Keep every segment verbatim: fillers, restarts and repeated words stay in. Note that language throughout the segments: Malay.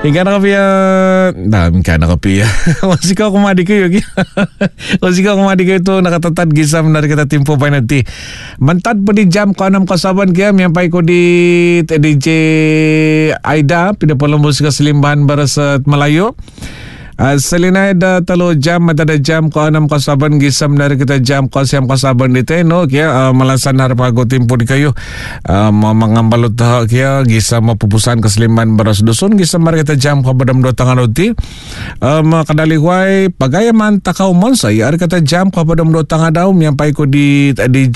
Ika na kapiya. Na, ika na kapiya. Wasika kumadi kayo. Wasika kumadi kayo ito nakatatad gisam na kita timpo pa nanti. Mantad pa di jam ko anam kasaban kaya. Miyampay ko di D J Aida. Pinapalambos ka Silimban Barasat Malayo. Uh, Salinay da talo jam matada jam ko anam kasaban gisam na kita jam ko siyam kasaban dito no kaya uh, malasan harapago timpo di kayo uh, mangambalot ha kaya gisam mapupusan kasliman baras dusun gisam mari kita jam ko badam do tangan uti uh, makadaliway pagaya man takaw monsay ari kita jam ko badam do tangan daw miyampay ko di uh, D J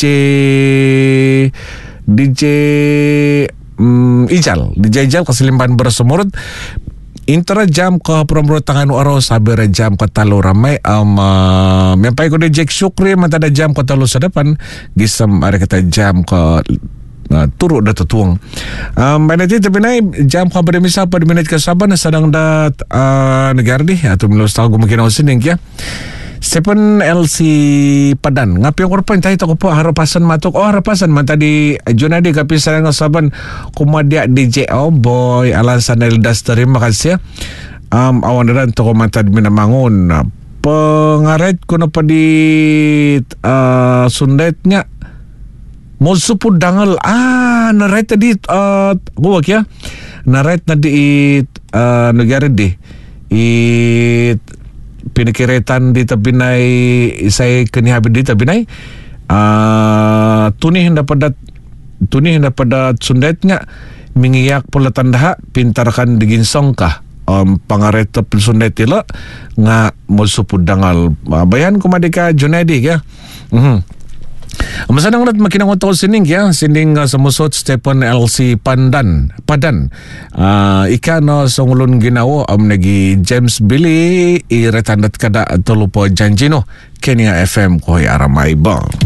D J um, Ijal D J Ijal kasliman baras sumurut Intera jam ko promro tangan aro sabi ra jam ko talo ramay um, uh, miyampay ko di Jack Syukri matada jam ko talo sa depan gisam ari kita jam ko uh, turo da tutuang um, banati tapi na jam ko pada misa pada minit ka saban sadang da uh, negara di atau milos tao gumaginaw sining kya Stephen L C Padan ngapi ang korpan tayo ko po harapasan matok oh harapasan man tadi Junadi kapi sa nga saban kumadya D J oh boy alasan el dastari makasya um awan ran to ko matad minamangon pengaret ko na pa di uh, sundet nya mo supud dangal ah naret tadi uh, buwag ya naret na di uh, negara di it pinikiretan di tabinay isay kanihabi di tabinay uh, tunihin na padat tunihin na padat sundet nga mingiyak pula tandaha pintarkan diginsong ka um, pangaretap sundet ila nga mulsupud dangal uh, bayan kumadika Junedi kaya mhm masanang nat makinang utol sining ya sining uh, samusot Stephen L C Pandan Padan uh, ika no songulun ginawo am um, nagi James Billy iretandat kada tulupo janjino Kenya F M ko aramay ba